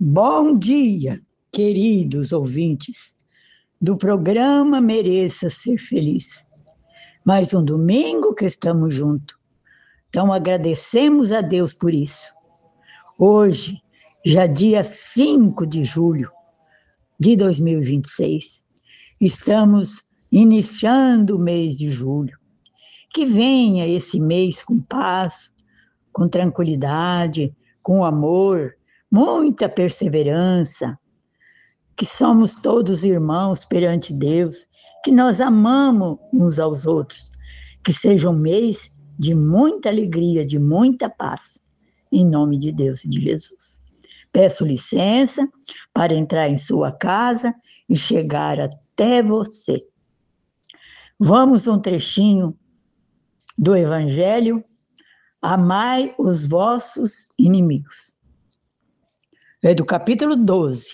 Bom dia, queridos ouvintes do programa Mereça Ser Feliz. Mais um domingo que estamos juntos. Então agradecemos a Deus por isso. Hoje, já dia 5 de julho de 2026, estamos iniciando o mês de julho. Que venha esse mês com paz, com tranquilidade, com amor, muita perseverança, que somos todos irmãos perante Deus, que nós amamos uns aos outros, que seja um mês de muita alegria, de muita paz, em nome de Deus e de Jesus. Peço licença para entrar em sua casa e chegar até você. Vamos um trechinho do Evangelho: amai os vossos inimigos. É do capítulo 12.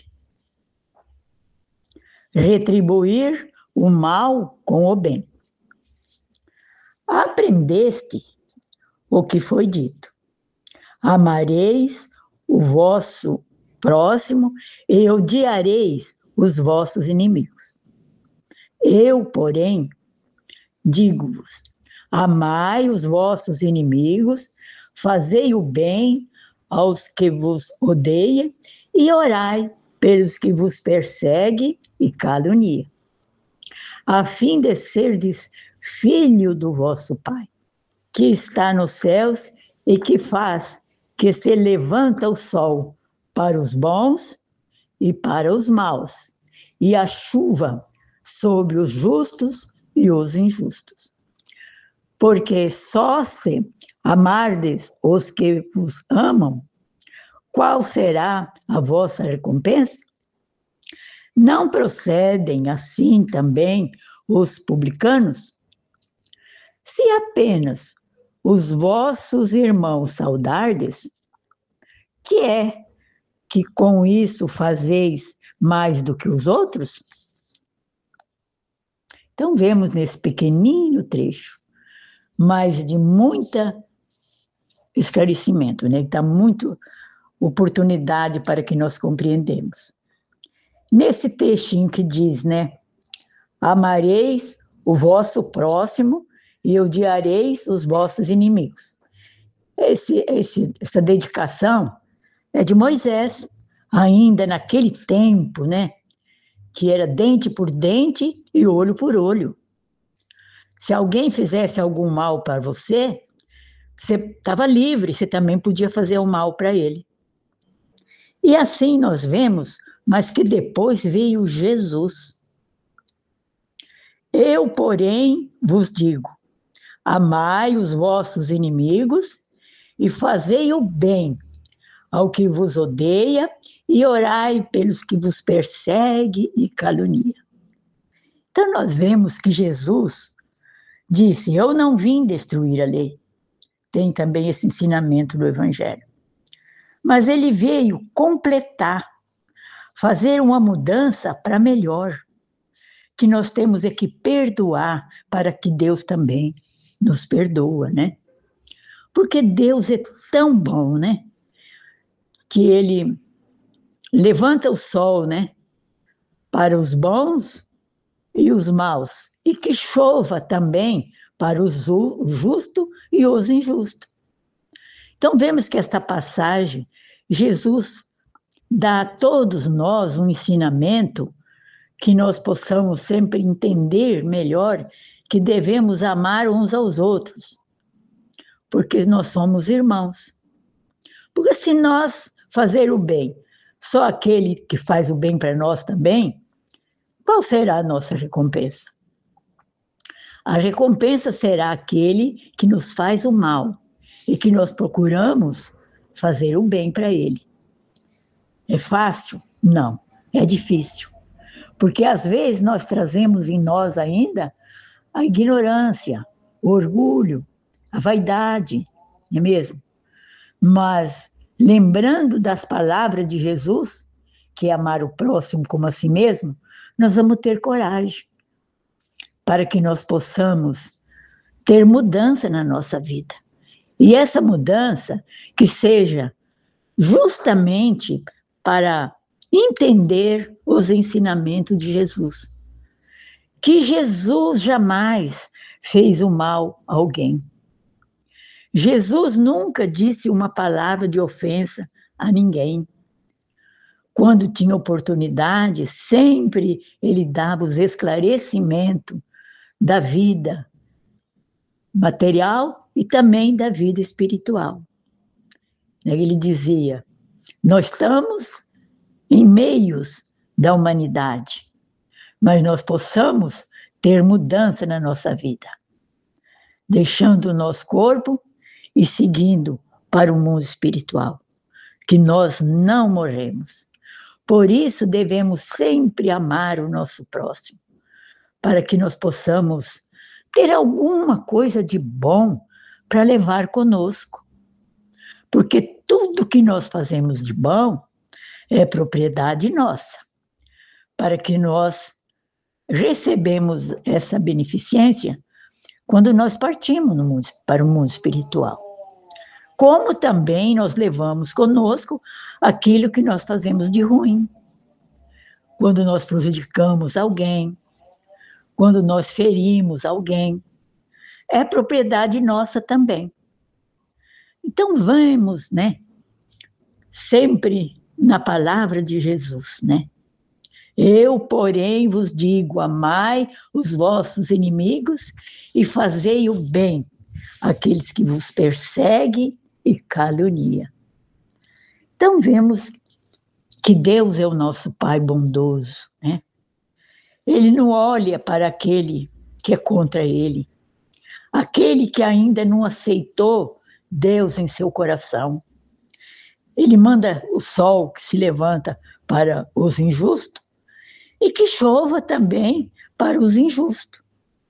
Retribuir o mal com o bem. Aprendeste o que foi dito: amareis o vosso próximo e odiareis os vossos inimigos. Eu, porém, digo-vos: amai os vossos inimigos, fazei o bem aos que vos odeiam e orai pelos que vos perseguem e caluniam, a fim de serdes filho do vosso Pai, que está nos céus e que faz que se levanta o sol para os bons e para os maus, e a chuva sobre os justos e os injustos. Porque só se amardes os que vos amam, qual será a vossa recompensa? Não procedem assim também os publicanos? Se apenas os vossos irmãos saudardes, que é que com isso fazeis mais do que os outros? Então vemos nesse pequenino trecho, mas de muita esclarecimento, né? Está muito oportunidade para que nós compreendemos. Nesse trechinho que diz, né? Amareis o vosso próximo e odiareis os vossos inimigos. Essa dedicação é de Moisés, ainda naquele tempo, né? Que era dente por dente e olho por olho. Se alguém fizesse algum mal para você, você estava livre, você também podia fazer o mal para ele. E assim nós vemos, mas que depois veio Jesus. Eu, porém, vos digo: amai os vossos inimigos e fazei o bem ao que vos odeia e orai pelos que vos perseguem e caluniam. Então nós vemos que Jesus disse: eu não vim destruir a lei. Tem também esse ensinamento do Evangelho. Mas ele veio completar, fazer uma mudança para melhor, que nós temos é que perdoar para que Deus também nos perdoa, né? Porque Deus é tão bom, né? Que ele levanta o sol, né? Para os bons e os maus, e que chova também para os justos e os injustos. Então vemos que esta passagem, Jesus dá a todos nós um ensinamento que nós possamos sempre entender melhor que devemos amar uns aos outros, porque nós somos irmãos. Porque se nós fazer o bem, só aquele que faz o bem para nós também, qual será a nossa recompensa? A recompensa será aquele que nos faz o mal e que nós procuramos fazer o bem para ele. É fácil? Não, é difícil. Porque às vezes nós trazemos em nós ainda a ignorância, o orgulho, a vaidade, não é mesmo? Mas lembrando das palavras de Jesus, que é amar o próximo como a si mesmo, nós vamos ter coragem para que nós possamos ter mudança na nossa vida. E essa mudança que seja justamente para entender os ensinamentos de Jesus. Que Jesus jamais fez o mal a alguém. Jesus nunca disse uma palavra de ofensa a ninguém. Quando tinha oportunidade, sempre ele dava os esclarecimentos da vida material e também da vida espiritual. Ele dizia: nós estamos em meios da humanidade, mas nós possamos ter mudança na nossa vida, deixando o nosso corpo e seguindo para o mundo espiritual, que nós não morremos. Por isso devemos sempre amar o nosso próximo, para que nós possamos ter alguma coisa de bom para levar conosco. Porque tudo que nós fazemos de bom é propriedade nossa, para que nós recebemos essa beneficência quando nós partimos para o mundo espiritual. Como também nós levamos conosco aquilo que nós fazemos de ruim. Quando nós prejudicamos alguém, quando nós ferimos alguém, é propriedade nossa também. Então vamos, sempre na palavra de Jesus, Eu, porém, vos digo, amai os vossos inimigos e fazei o bem àqueles que vos perseguem e caluniam. Então vemos que Deus é o nosso Pai bondoso, Ele não olha para aquele que é contra ele, aquele que ainda não aceitou Deus em seu coração. Ele manda o sol que se levanta para os injustos e que chova também para os injustos.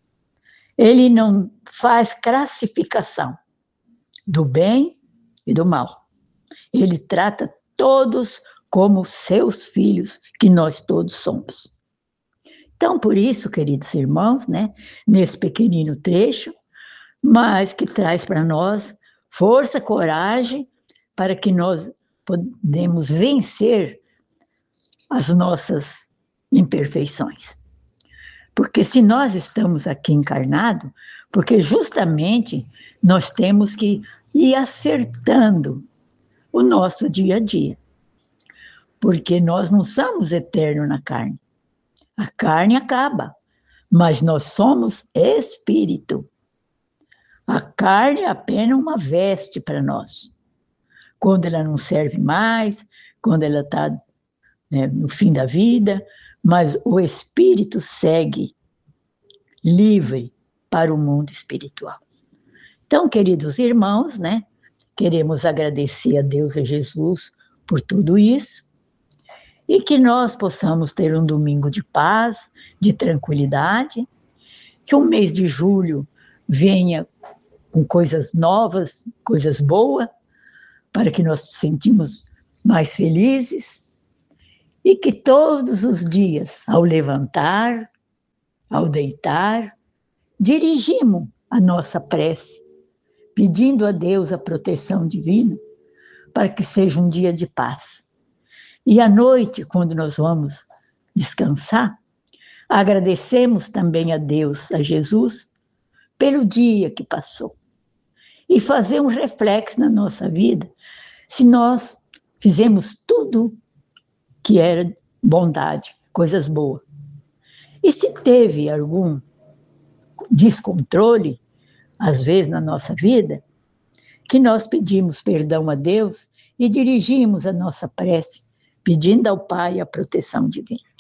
Ele não faz classificação do bem e do mal. Ele trata todos como seus filhos, que nós todos somos. Então, por isso, queridos irmãos, nesse pequenino trecho, mas que traz para nós força, coragem, para que nós podemos vencer as nossas imperfeições. Porque se nós estamos aqui encarnados, porque justamente nós temos que ir acertando o nosso dia a dia. Porque nós não somos eternos na carne. A carne acaba, mas nós somos espírito. A carne é apenas uma veste para nós. Quando ela não serve mais, quando ela está no fim da vida, mas o espírito segue livre para o mundo espiritual. Então, queridos irmãos, queremos agradecer a Deus e a Jesus por tudo isso, e que nós possamos ter um domingo de paz, de tranquilidade, que o mês de julho venha com coisas novas, coisas boas, para que nós nos sentimos mais felizes, e que todos os dias, ao levantar, ao deitar, dirigimos a nossa prece, pedindo a Deus a proteção divina, para que seja um dia de paz. E à noite, quando nós vamos descansar, agradecemos também a Deus, a Jesus, pelo dia que passou. E fazer um reflexo na nossa vida, se nós fizemos tudo que era bondade, coisas boas. E se teve algum descontrole, às vezes na nossa vida, que nós pedimos perdão a Deus e dirigimos a nossa prece, pedindo ao Pai a proteção divina.